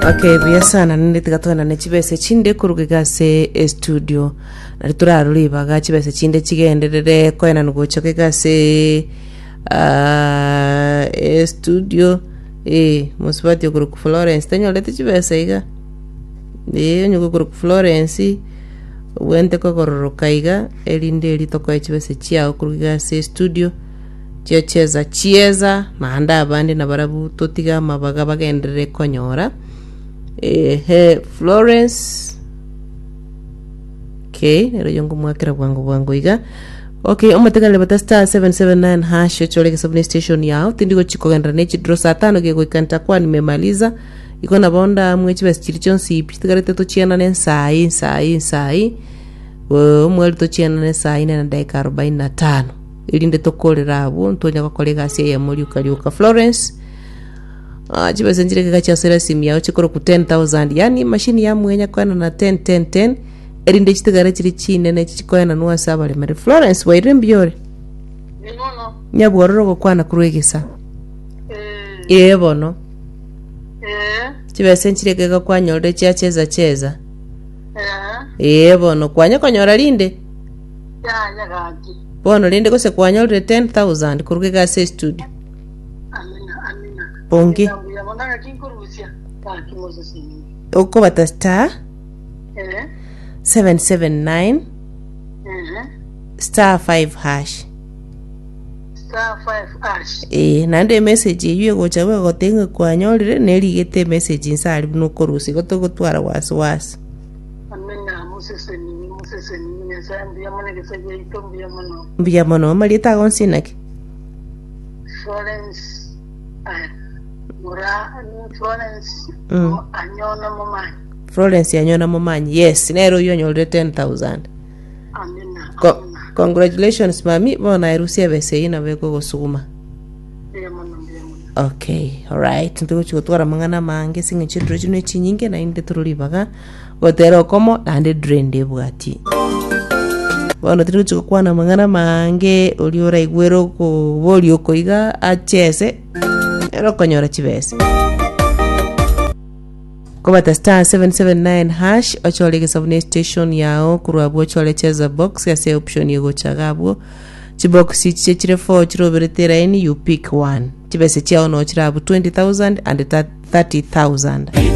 Okay, biasana ninditigatwana ne chibese chinde kurugika se studio. Narituraruri baga chibese chinde chigenderere koena nugochokeka se studio musibati ku Florence tanyolete chibese iga. Nyugo ku Florence wente ko kororokaiga elinde litoko chibese chiao kurugika se studio. Chieza mahanda abandi nabarabu totiga mabaga bagendere konyora. Florence. Okay, nero yongo mwakira bwangu iga. Okay, omatega lebata star 779 hash chole sabuni station yao tindiko chikogenda nechi draw saa 5 gego ikanta kwa nimemaliza. Iko na bonda mwechi best chilichonsi pitigarete to chiana nen sai. Mweli to chiana nen sai na dakika 45. Ilinde tokolera abo ntonya bakolega ase ya muri ukaliuka Florence. Chibese njire kagacha sera simu yao chikoro ku 10,000 yani machine ya mwenya kwana na 10 erinde chitigara chiri chine ne chikoena nuwa sabale mere Florence wairembiore Nimono nyabwororo kwana kurwegesa bono chibese njire kaga kwanyore cheza bono kwanya konyora linde ya gati bono linde kose kwanyore 10,000 kurwega se studio amina pongi yamona kinkurusia kimoza sini uko bata star 779 star 5 hash star 5 hash nande message yiwe gochawe gotenga kwanyolire nerigete message insali no korusi gotogotwara waswas amina museseni nesambi yamone geseje itombi yamono biyamono malita gonsinake Florence Florence anyona momanyi yes nero yonyolre 10,000 amina congratulations mami bona irusia bese ina beko gosuma okay alright ntuko chikotwara mangana mange singe chitro chino chinyinge na inde turulibaga gotero komo ande drende bwati bona tiri chikokwana mangana mange oliora igwero ko bolio koiga achese ero konyora chibese Kobata star 779 hash ocholege sabune station yao kurwabo chole cheza box ya se option yego chagabo chibox chichire 4 chiroberetera any you pick one chibese chao no chirabu 20,000 and 30,000